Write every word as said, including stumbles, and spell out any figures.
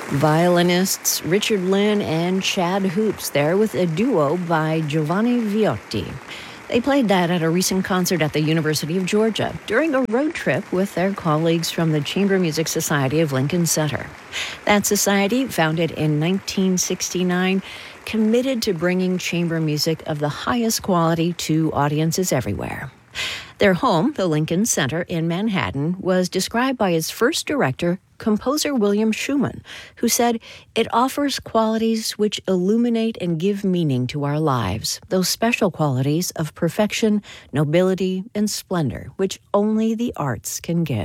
Violinists Richard Lynn and Chad Hoops there with a duo by Giovanni Viotti. They played that at a recent concert at the University of Georgia during a road trip with their colleagues from the Chamber Music Society of Lincoln Center. That society, founded in nineteen sixty-nine, committed to bringing chamber music of the highest quality to audiences everywhere. Their home, the Lincoln Center in Manhattan, was described by its first director, composer William Schumann, who said, "It offers qualities which illuminate and give meaning to our lives, those special qualities of perfection, nobility, and splendor, which only the arts can give."